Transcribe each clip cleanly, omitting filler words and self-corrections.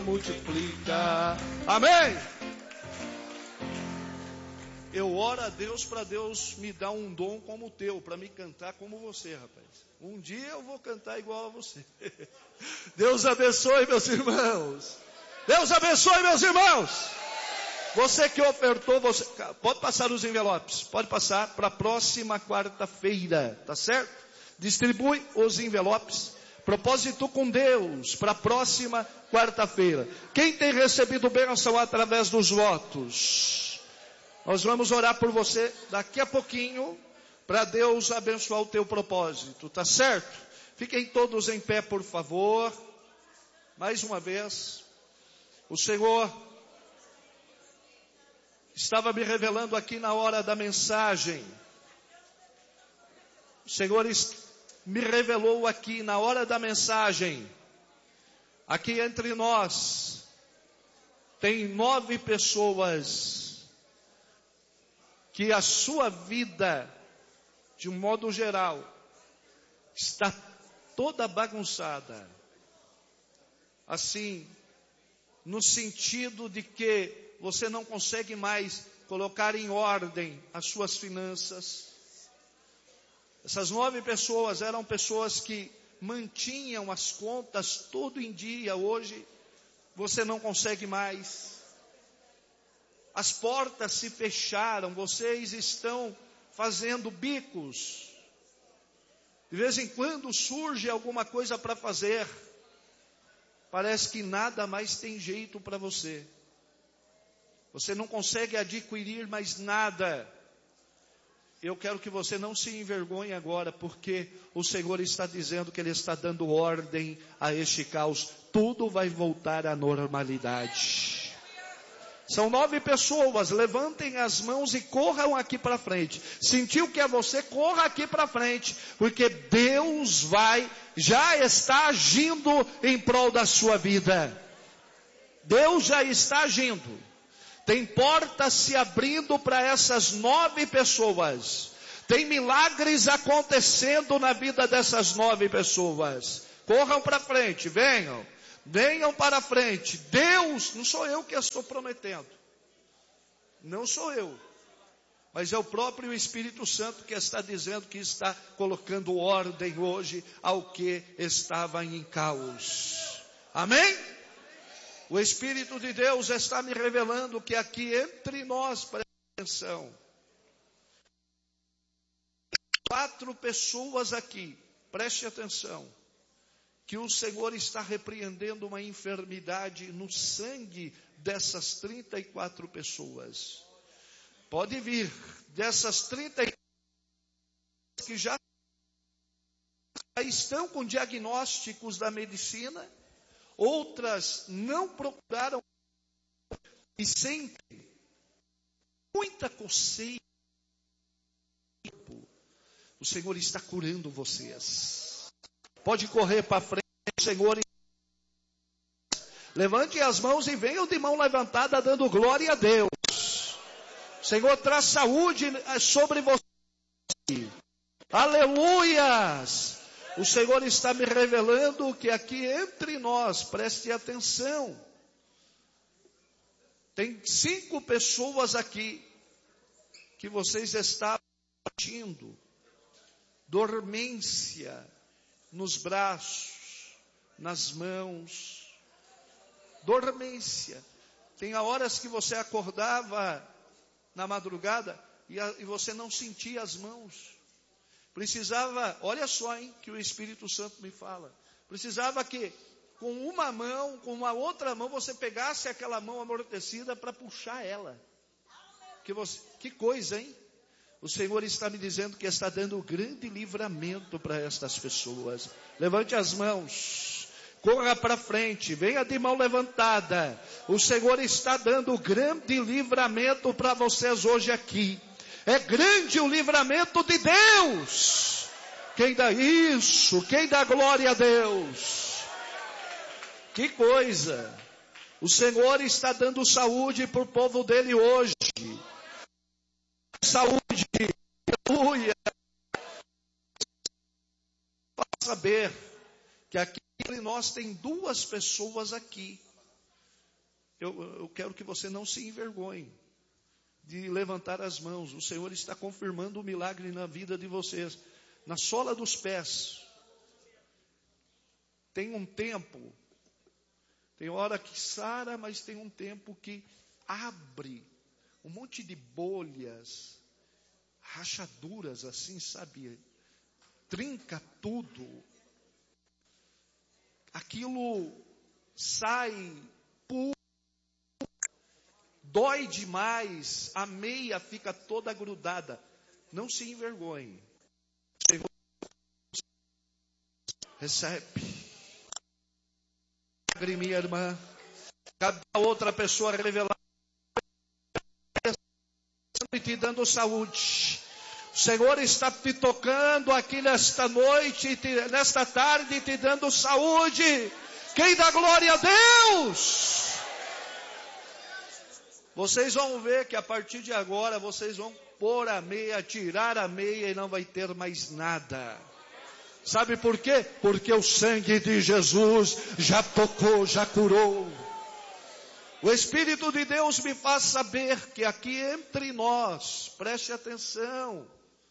multiplica. Amém? Eu oro a Deus para Deus me dar um dom como o teu, para me cantar como você, rapaz. Um dia eu vou cantar igual a você. Deus abençoe, meus irmãos. Deus abençoe, meus irmãos. Você que ofertou, você pode passar os envelopes. Pode passar para a próxima quarta-feira, tá certo? Distribui os envelopes. Propósito com Deus para a próxima quarta-feira. Quem tem recebido bênção através dos votos? Nós vamos orar por você daqui a pouquinho, para Deus abençoar o teu propósito, tá certo? Fiquem todos em pé, por favor. Mais uma vez, o Senhor estava me revelando aqui na hora da mensagem. O Senhor me revelou aqui na hora da mensagem. Aqui entre nós, tem 9 pessoas que a sua vida, de um modo geral, está toda bagunçada. Assim, no sentido de que você não consegue mais colocar em ordem as suas finanças. Essas 9 pessoas eram pessoas que mantinham as contas todo em dia. Hoje, você não consegue mais. As portas se fecharam, vocês estão fazendo bicos. De vez em quando surge alguma coisa para fazer. Parece que nada mais tem jeito para você. Você não consegue adquirir mais nada. Eu quero que você não se envergonhe agora, porque o Senhor está dizendo que Ele está dando ordem a este caos. Tudo vai voltar à normalidade. São 9 pessoas, levantem as mãos e corram aqui para frente. Sentiu que é você, corra aqui para frente, porque Deus já está agindo em prol da sua vida. Deus já está agindo. Tem portas se abrindo para essas 9 pessoas. Tem milagres acontecendo na vida dessas 9 pessoas. Corram para frente, venham. Venham para frente. Deus, não sou eu que estou prometendo. Não sou eu. Mas é o próprio Espírito Santo que está dizendo que está colocando ordem hoje ao que estava em caos. Amém? O Espírito de Deus está me revelando que aqui entre nós, preste atenção. 4 pessoas aqui, preste atenção. Que o Senhor está repreendendo uma enfermidade no sangue dessas 34 pessoas. Pode vir dessas 34 que já estão com diagnósticos da medicina, outras não procuraram e sentem muita coceira. O Senhor está curando vocês. Pode correr para frente, Senhor. Levante as mãos e venham de mão levantada dando glória a Deus. Senhor, traz saúde sobre você. Aleluias. O Senhor está me revelando que aqui entre nós, preste atenção. Tem 5 pessoas aqui que vocês estavam sentindo dormência nos braços, nas mãos, dormência. Tem horas que você acordava na madrugada e você não sentia as mãos. Precisava, olha só, que o Espírito Santo me fala. Precisava que com uma mão, com a outra mão, você pegasse aquela mão amortecida para puxar ela. Que coisa, hein? O Senhor está me dizendo que está dando grande livramento para estas pessoas. Levante as mãos. Corra para frente. Venha de mão levantada. O Senhor está dando grande livramento para vocês hoje aqui. É grande o livramento de Deus. Quem dá isso? Quem dá glória a Deus? Que coisa. O Senhor está dando saúde para o povo dele hoje. Saúde, aleluia. Para saber que aqui entre nós tem 2 pessoas aqui eu quero que você não se envergonhe de levantar as mãos. O Senhor está confirmando o milagre na vida de vocês. Na sola dos pés. Tem um tempo. Tem hora que sara, mas tem um tempo que abre um monte de bolhas, rachaduras assim, sabe? Trinca tudo. Aquilo sai puro. Dói demais, a meia fica toda grudada. Não se envergonhe. Recebe. Minha irmã. Cada outra pessoa revelar e te dando saúde. O Senhor está te tocando aqui nesta noite, nesta tarde, te dando saúde. Quem dá glória a Deus? Vocês vão ver que a partir de agora, vocês vão pôr a meia, tirar a meia e não vai ter mais nada. Sabe por quê? Porque o sangue de Jesus já tocou, já curou. O Espírito de Deus me faz saber que aqui entre nós, preste atenção,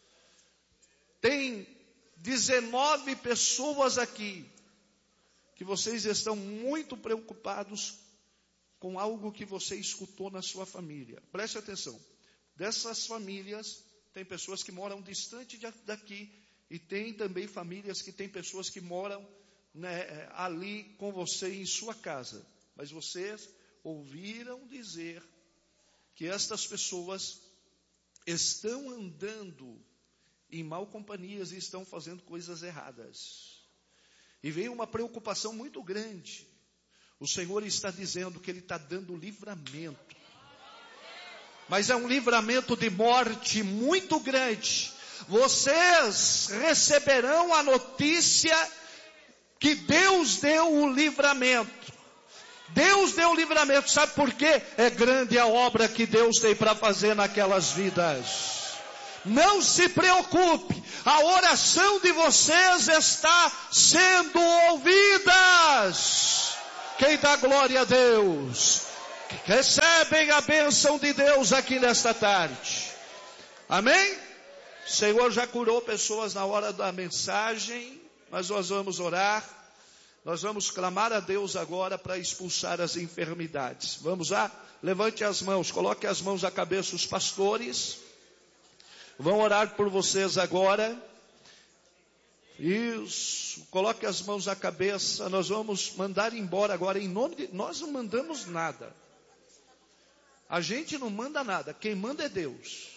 tem 19 pessoas aqui, que vocês estão muito preocupados com algo que você escutou na sua família. Preste atenção. Dessas famílias, tem pessoas que moram distante daqui, e tem também famílias que tem pessoas que moram, né, ali com você em sua casa. Mas vocês ouviram dizer que estas pessoas estão andando em mal companhias e estão fazendo coisas erradas. E veio uma preocupação muito grande. O Senhor está dizendo que Ele está dando livramento. Mas é um livramento de morte muito grande. Vocês receberão a notícia que Deus deu o livramento. Deus deu o livramento. Sabe por quê? É grande a obra que Deus tem para fazer naquelas vidas. Não se preocupe. A oração de vocês está sendo ouvidas. Quem dá glória a Deus? Recebem a bênção de Deus aqui nesta tarde. Amém? O Senhor já curou pessoas na hora da mensagem, mas nós vamos orar. Nós vamos clamar a Deus agora para expulsar as enfermidades. Vamos lá? Levante as mãos, coloque as mãos à cabeça os pastores. Vão orar por vocês agora. Isso, coloque as mãos à cabeça. Nós vamos mandar embora agora em nome de... Nós não mandamos nada. A gente não manda nada. Quem manda é Deus.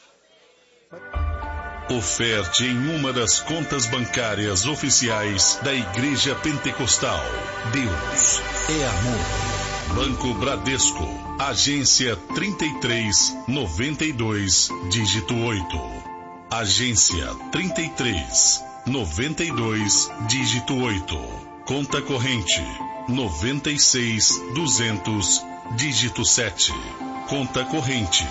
Oferte em uma das contas bancárias oficiais da Igreja Pentecostal. Deus é amor. Banco Bradesco, agência 3392, dígito 8. Agência 3392, dígito 8. Conta corrente 96200, dígito 7. Conta corrente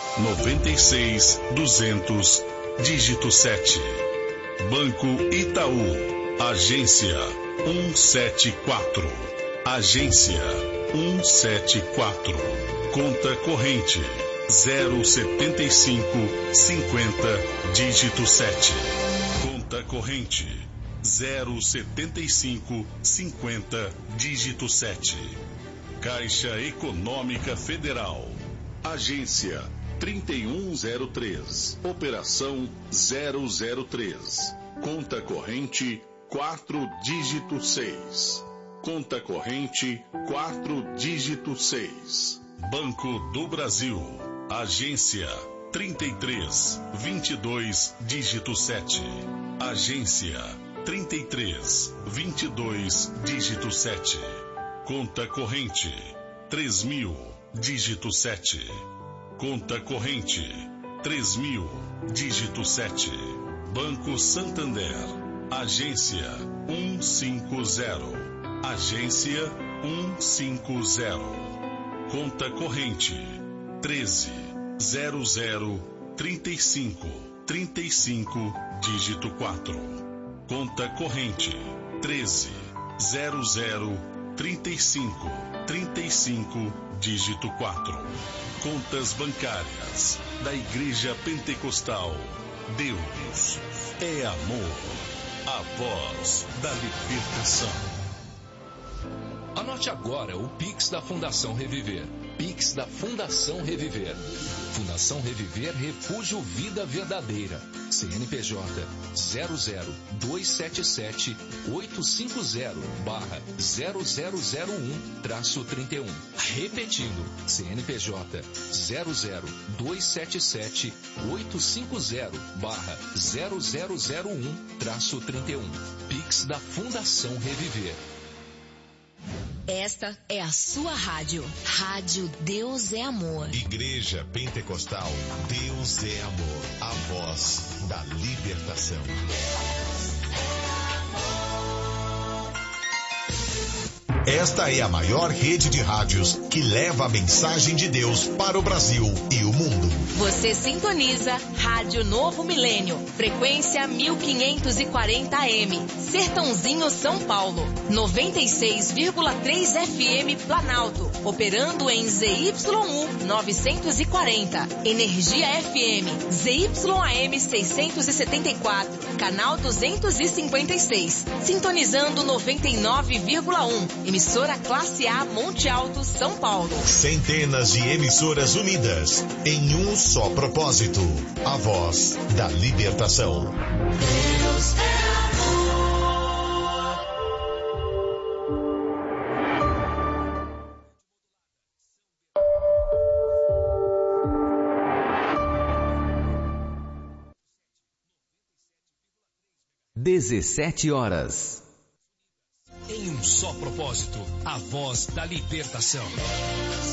96200, dígito 7. Banco Itaú, agência 174. Agência 174. Conta corrente 07550, dígito 7. Conta corrente 07550, dígito 7. Caixa Econômica Federal, agência 3103, operação 003. Conta corrente 4, dígito 6. Conta corrente 4, dígito 6. Banco do Brasil, agência 3322, dígito 7. Agência 3322, dígito 7. Conta corrente 3000, dígito 7. Conta corrente 3000, dígito 7. Banco Santander, agência 150. Agência 150. Conta corrente 130035, 35, dígito 4. Conta corrente 130035, 35 35 dígito 4. Contas bancárias da Igreja Pentecostal. Deus é amor. A voz da libertação. Anote agora o Pix da Fundação Reviver. Pix da Fundação Reviver. Fundação Reviver Refúgio Vida Verdadeira. CNPJ 00277-850-0001-31. Repetindo, CNPJ 00277-850-0001-31. Pix da Fundação Reviver. Esta é a sua rádio. Rádio Deus é Amor. Igreja Pentecostal, Deus é Amor. A voz da libertação. Esta é a maior rede de rádios que leva a mensagem de Deus para o Brasil e o mundo. Você sintoniza Rádio Novo Milênio, frequência 1540 AM, Sertãozinho, São Paulo, 96,3 FM Planalto, operando em ZYU 940, Energia FM, ZYAM 674, canal 256, sintonizando 99,1, emissora Classe A Monte Alto, São Paulo. Centenas de emissoras unidas em um só propósito, a voz da libertação. Deus é amor. Em um só propósito, a voz da libertação.